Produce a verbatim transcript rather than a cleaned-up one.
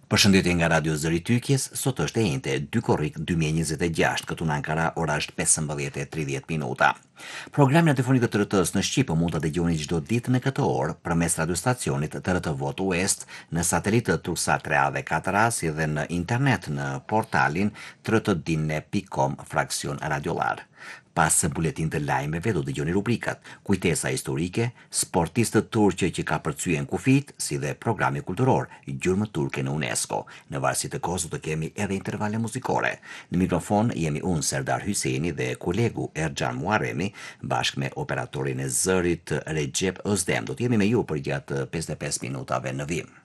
Përshëndetje nga Radio Zëri Tyrkjes, sot është e njëjtë dy korrik dy mijë e njëzet e gjashtë, këtu në Ankara ora është pesëmbëdhjetë e tridhjetë minuta. Programin radiofonik të T R T-s në Shqip mund ta dëgjoni çdo ditë në këtë orë përmes radiostacionit T R T Vot West, në satelitë Turksat tre A dhe katër A, si dhe në internet në portalin trtdine pikë com fraksion radiolar. Pas buletin të lajmeve do dëgjoni rubrikat Kujtesa historike, sportistët turqë që ka përcyen kufit, si dhe programi kulturor Gjurmë turke në UNESCO. Në varësi të kohës do të kemi edhe intervale muzikore. Në mikrofon jemi unë Serdar Hyseni dhe kolegu Erxhan Muharremi bashkë me operatorin e zërit Recep Özdem. Do të jemi me ju për gjatë pesëdhjetë e pesë minutave në vim.